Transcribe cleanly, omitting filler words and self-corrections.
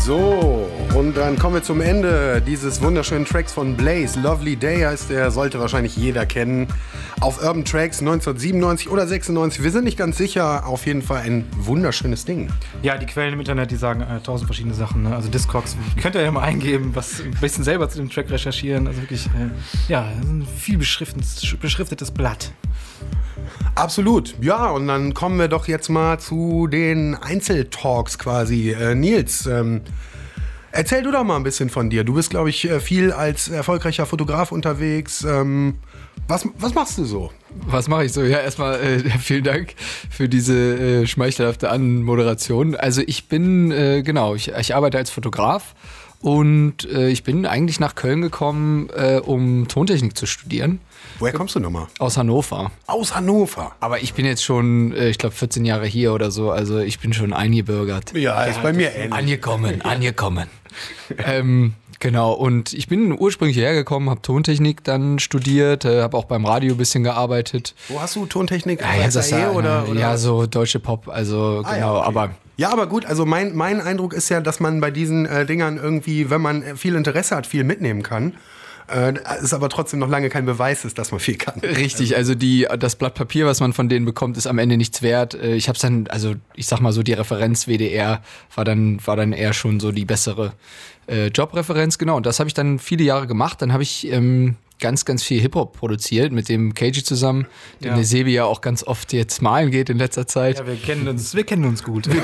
So, und dann kommen wir zum Ende dieses wunderschönen Tracks von Blaze. Lovely Day heißt der, sollte wahrscheinlich jeder kennen. Auf Urban Tracks 1997 oder 96, wir sind nicht ganz sicher. Auf jeden Fall ein wunderschönes Ding. Ja, die Quellen im Internet, die sagen 1000 verschiedene Sachen. Ne? Also Discogs, könnt ihr ja mal eingeben, ein bisschen selber zu dem Track recherchieren. Also wirklich, ein viel beschriftetes Blatt. Absolut, ja, und dann kommen wir doch jetzt mal zu den Einzeltalks quasi. Nils, erzähl du doch mal ein bisschen von dir. Du bist, glaube ich, viel als erfolgreicher Fotograf unterwegs. Was machst du so? Was mache ich so? Ja, erstmal vielen Dank für diese schmeichelhafte Anmoderation. Also ich bin, ich arbeite als Fotograf und ich bin eigentlich nach Köln gekommen, um Tontechnik zu studieren. Woher kommst du nochmal? Aus Hannover. Aus Hannover? Aber ich bin jetzt schon, ich glaube, 14 Jahre hier oder so. Also ich bin schon eingebürgert. Ja, ist bei mir ähnlich. Angekommen. Genau, und ich bin ursprünglich hierher gekommen, habe Tontechnik dann studiert, habe auch beim Radio ein bisschen gearbeitet. Wo hast du Tontechnik? Oder? Ja, so deutsche Pop, also genau, ja, okay. Aber... Ja, aber gut, also mein Eindruck ist ja, dass man bei diesen Dingern irgendwie, wenn man viel Interesse hat, viel mitnehmen kann. Es aber trotzdem noch lange kein Beweis ist, dass man viel kann. Richtig, also das Blatt Papier, was man von denen bekommt, ist am Ende nichts wert. Ich hab's dann, also ich sag mal so, die Referenz WDR war dann eher schon so die bessere Jobreferenz, genau. Und das habe ich dann viele Jahre gemacht. Dann habe ich ganz, ganz viel Hip-Hop produziert mit dem KG zusammen, dem der Sebi ja auch ganz oft jetzt malen geht in letzter Zeit. Ja, wir kennen uns gut.